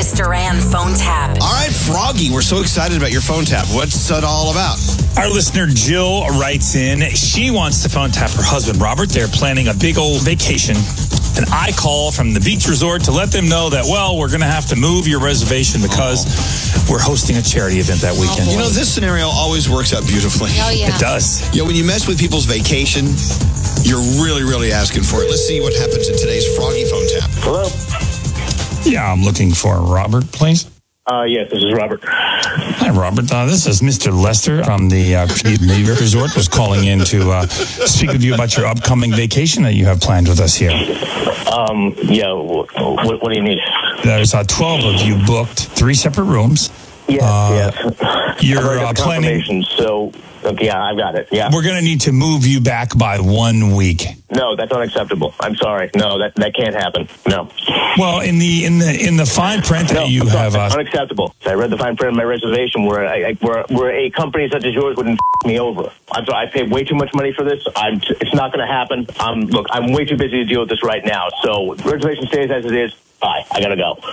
Elvis Duran phone tap. All right, Froggy, we're so excited about your phone tap. What's it all about? Our listener Jill writes in. She wants to phone tap her husband, Robert. They're planning a big old vacation. And I call from the beach resort to let them know that, well, we're going to have to move your reservation because we're hosting a charity event that weekend. You know, this scenario always works out beautifully. Oh, yeah. It does. When you mess with people's vacation, you're really, really asking for it. Let's see what happens in today's Froggy phone tap. Hello? Yeah, I'm looking for Robert, please. Yes, this is Robert. Hi, Robert. This is Mr. Lester from the Navy Resort. Was calling in to speak with you about your upcoming vacation that you have planned with us here. Yeah, what do you need? There's 12 of you booked, 3 separate rooms. Yes. You're planning. So, okay, yeah, I've got it. Yeah. We're going to need to move you back by 1 week. No, that's unacceptable. I'm sorry. No, that can't happen. No. Well, in the fine print that you have, unacceptable. I read the fine print of my reservation where a company such as yours wouldn't me over. I'm sorry. I paid way too much money for this. It's not going to happen. Look, I'm way too busy to deal with this right now. So reservation stays as it is. Bye. I gotta go.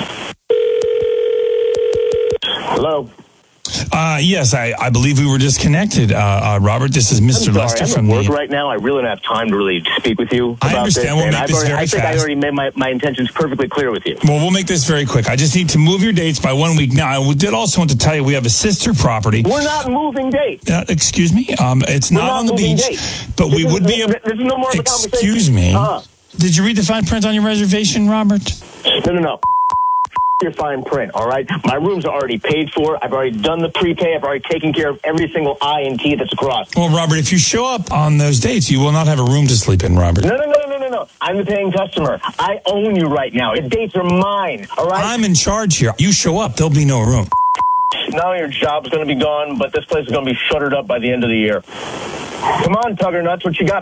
Hello. Yes, I believe we were disconnected. Robert, this is Mr. Lester I'm from at work right now. I really don't have time to really speak with you about I understand. this. We'll make this very I think fast. I already made my intentions perfectly clear with you. Well, we'll make this very quick. I just need to move your dates by 1 week. Now, I did also want to tell you we have a sister property. We're not moving dates. Excuse me? It's not on the beach, but we would be able... This is no more of a conversation. Excuse me. Did you read the fine print on your reservation, Robert? No. Your fine print, all right? My rooms are already paid for. I've already done the prepay. I've already taken care of every single I and T that's across. Well, Robert, if you show up on those dates, you will not have a room to sleep in, Robert. No. I'm the paying customer. I own you right now. The dates are mine, all right? I'm in charge here. You show up, there'll be no room. Now your job's going to be gone, but this place is going to be shuttered up by the end of the year. Come on, Tugger Nuts, what you got?